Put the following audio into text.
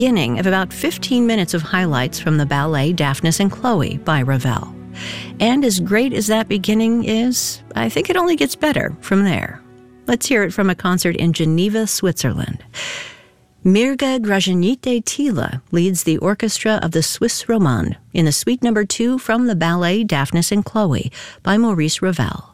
Beginning of about 15 minutes of highlights from the ballet Daphnis and Chloe by Ravel. And as great as that beginning is, I think it only gets better from there. Let's hear it from a concert in Geneva, Switzerland. Mirga Draženite Tila leads the orchestra of the Suisse Romande in the Suite No. 2 from the ballet Daphnis and Chloe by Maurice Ravel.